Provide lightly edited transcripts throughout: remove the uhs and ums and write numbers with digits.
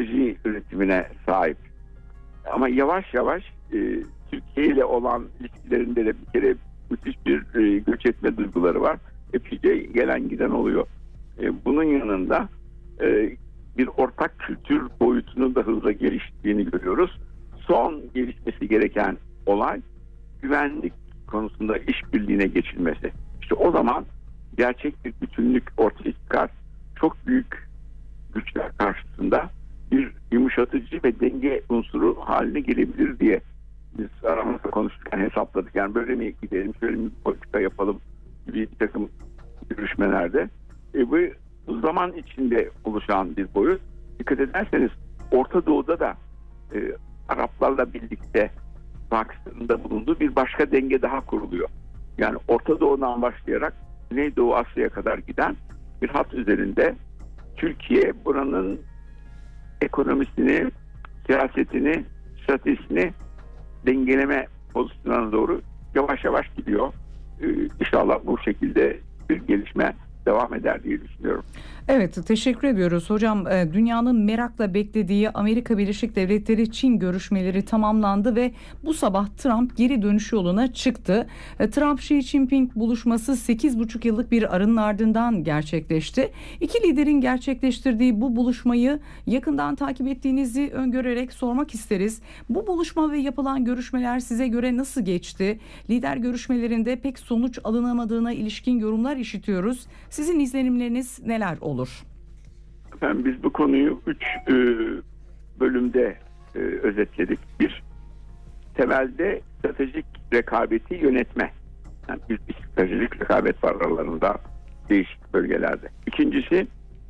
teknoloji üretimine sahip. Ama yavaş yavaş Türkiye ile olan ilişkilerinde de bir kere müthiş bir göç etme duyguları var. Epeyce gelen giden oluyor. Bunun yanında bir ortak kültür boyutunun da hızla geliştiğini görüyoruz. Son gelişmesi gereken olay güvenlik konusunda işbirliğine geçilmesi. İşte o zaman gerçek bir bütünlük ortaya çıkar. Çok büyük güçler karşısında bir yumuşatıcı ve denge unsuru haline gelebilir diye biz aramızda konuşurken hesapladık. Yani böyle mi gidelim, şöyle mi politika yapalım gibi bir takım görüşmelerde. Bu zaman içinde oluşan bir boyut. Dikkat ederseniz Orta Doğu'da da Araplarla birlikte Pakistan'ın da bulunduğu bir başka denge daha kuruluyor. Yani Orta Doğu'dan başlayarak Güneydoğu Asya'ya kadar giden bir hat üzerinde Türkiye buranın ekonomisini, siyasetini, stratejisini dengeleme pozisyonuna doğru yavaş yavaş gidiyor. İnşallah bu şekilde bir gelişme devam eder diye düşünüyorum. Evet, teşekkür ediyoruz hocam. Dünyanın merakla beklediği Amerika Birleşik Devletleri Çin görüşmeleri tamamlandı ve bu sabah Trump geri dönüş yoluna çıktı. Trump-Xi Jinping buluşması 8,5 yıllık bir aranın ardından gerçekleşti. İki liderin gerçekleştirdiği bu buluşmayı yakından takip ettiğinizi öngörerek sormak isteriz. Bu buluşma ve yapılan görüşmeler size göre nasıl geçti? Lider görüşmelerinde pek sonuç alınamadığına ilişkin yorumlar işitiyoruz. Sizin izlenimleriniz neler olur? Efendim, biz bu konuyu 3 bölümde özetledik. Bir, temelde stratejik rekabeti yönetme. Yani bir stratejik rekabet var aralarında değişik bölgelerde. İkincisi,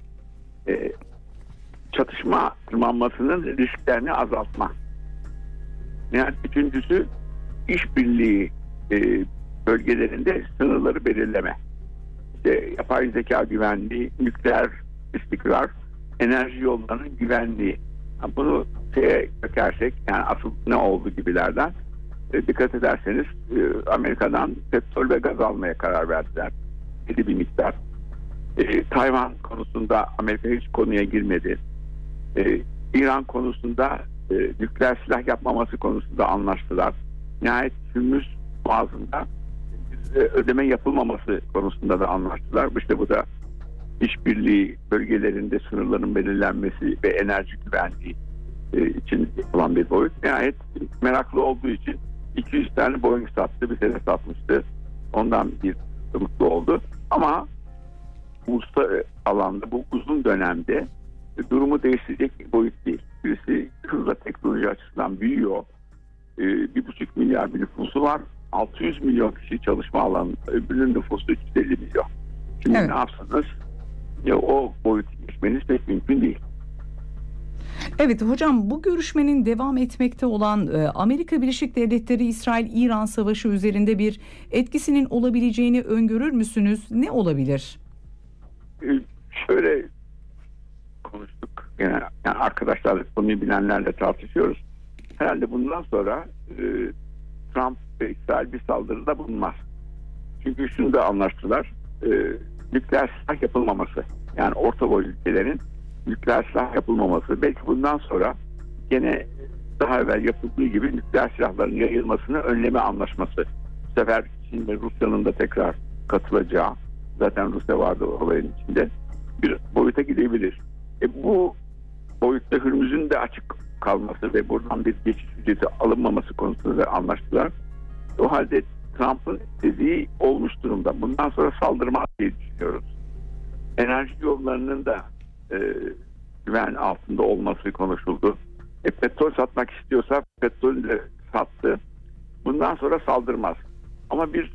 çatışma tırmanmasının risklerini azaltma. Yani üçüncüsü, işbirliği bölgelerinde sınırları belirleme. İşte yapay zeka güvenliği, nükleer istikrar, enerji yollarının güvenliği. Bunu dökersek, yani asıl ne oldu gibilerden dikkat ederseniz Amerika'dan petrol ve gaz almaya karar verdiler. Belli bir miktar. Tayvan konusunda Amerika hiç konuya girmedi. İran konusunda nükleer silah yapmaması konusunda anlaştılar. Nihayet Hürmüz Boğazı'nda ödeme yapılmaması konusunda da anlaştılar. İşte bu da işbirliği bölgelerinde sınırların belirlenmesi ve enerji güvenliği için olan bir boyut. Nihayet meraklı olduğu için 200 tane Boeing sattı, bir sene satmıştı. Ondan bir mutlu oldu. Ama uluslararası alanda bu uzun dönemde durumu değiştirecek bir boyut değil. Birisi hızla teknoloji açısından büyüyor. 1,5 milyar bir nüfusu var. 600 milyon kişi çalışma alanında, öbürünün nüfusu 350 milyon. Şimdi evet, ne yapsanız o boyutu geçmeniz pek mümkün değil. Evet hocam, bu görüşmenin devam etmekte olan Amerika Birleşik Devletleri İsrail-İran savaşı üzerinde bir etkisinin olabileceğini öngörür müsünüz? Ne olabilir? Şöyle konuştuk. Yani arkadaşlarla, konuyu bilenlerle tartışıyoruz. Herhalde bundan sonra Trump ve İsrail bir saldırıda bulunmaz. Çünkü şunu da anlaştılar. Nükleer silah yapılmaması. Yani orta boy ülkelerin nükleer silah yapılmaması. Belki bundan sonra gene daha evvel yapıldığı gibi nükleer silahların yayılmasını önleme anlaşması. Bu sefer Çin ve Rusya'nın da tekrar katılacağı, zaten Rusya vardı olayın içinde, bir boyuta gidebilir. Bu boyutta Hürmüz'ün de açık kalması ve buradan bir geçiş ücreti alınmaması konusunda da anlaştılar. O halde Trump'ın istediği olmuş durumda. Bundan sonra saldırmaz diye düşünüyoruz. Enerji yollarının da güven altında olması konuşuldu. Petrol satmak istiyorsa petrolü de sattı. Bundan sonra saldırmaz. Ama bir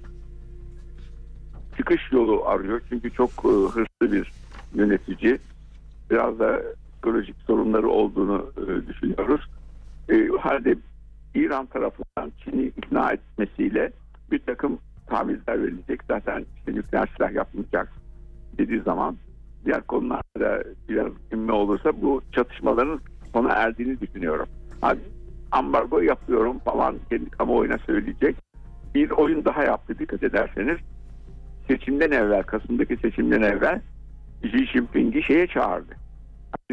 çıkış yolu arıyor. Çünkü çok hırslı bir yönetici. Biraz da psikolojik sorunları olduğunu düşünüyoruz. Halde İran tarafından Çin'i ikna etmesiyle bir takım tavizler verilecek. Zaten işte nükleer silah yapmayacak dediği zaman diğer konularda biraz inme olursa bu çatışmaların sona erdiğini düşünüyorum. Hadi ambargo yapıyorum falan kendi kamuoyuna söyleyecek. Bir oyun daha yaptı, dikkat ederseniz. Seçimden evvel, Kasım'daki seçimden evvel Xi Jinping'i çağırdı.